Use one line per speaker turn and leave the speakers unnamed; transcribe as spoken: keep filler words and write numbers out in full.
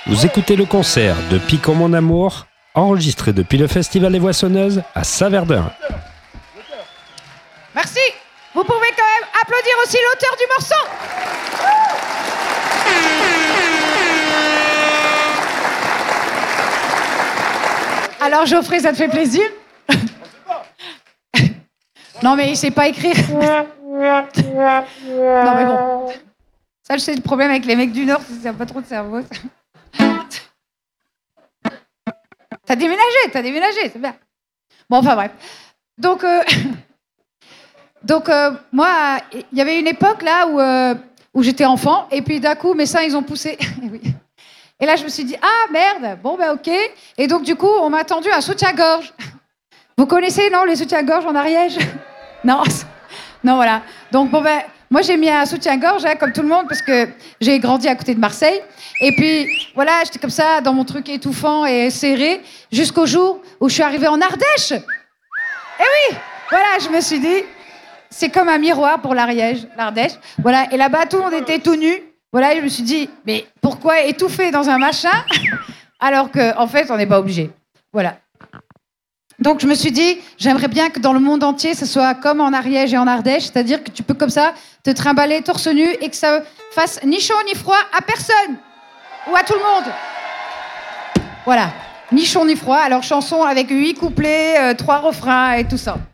Vous écoutez le concert de Piquant mon amour, enregistré depuis le Festival des Voissonneuses à Saverdun.
Merci. Vous pouvez quand même applaudir aussi l'auteur du morceau. Alors Geoffrey, ça te fait plaisir? Non mais il sait pas écrire. Non mais bon. Ça, c'est le problème avec les mecs du Nord, c'est qu'ils n'ont pas trop de cerveau. T'as déménagé, t'as déménagé, c'est bien. Bon, enfin bref. Donc, euh, donc euh, moi, il y avait une époque là où, euh, où j'étais enfant, et puis d'un coup, mes seins, ils ont poussé. Et là, je me suis dit, ah merde, bon ben ok. Et donc, du coup, on m'a tendu un soutien-gorge. Vous connaissez, non, les soutiens-gorge en Ariège? Non, non, voilà. Donc, bon ben, moi, j'ai mis un soutien-gorge, hein, comme tout le monde, parce que j'ai grandi à côté de Marseille. Et puis, voilà, j'étais comme ça, dans mon truc étouffant et serré, jusqu'au jour où je suis arrivée en Ardèche. Et oui, voilà, je me suis dit, c'est comme un miroir pour l'Ariège, l'Ardèche. Voilà, et là-bas, tout le monde était tout nu. Voilà, et je me suis dit, mais pourquoi étouffer dans un machin alors qu'en en fait, on n'est pas obligé. Voilà. Donc je me suis dit, j'aimerais bien que dans le monde entier, ce soit comme en Ariège et en Ardèche, c'est-à-dire que tu peux comme ça te trimballer torse nu et que ça fasse ni chaud ni froid à personne ou à tout le monde. Voilà, ni chaud ni froid. Alors chanson avec huit couplets, euh, trois refrains et tout ça.